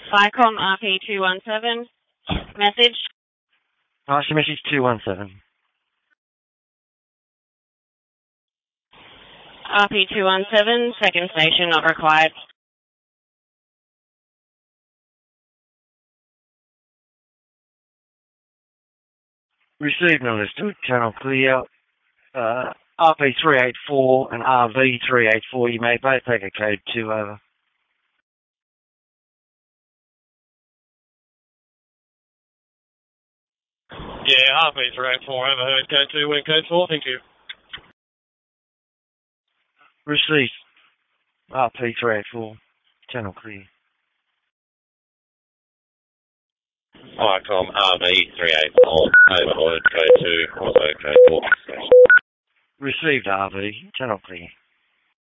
Vicom RP217. Message. Partial message 217. RP217, second station not required. Received and understood. Channel clear. RP384 and RV384, you may both take a code 2 over. Yeah, RP384 overheard, code 2, wind code 4, thank you. Received. RP384, channel clear. Vicom RV384, overheard, code 2, also code 4. Received RV, channel clear.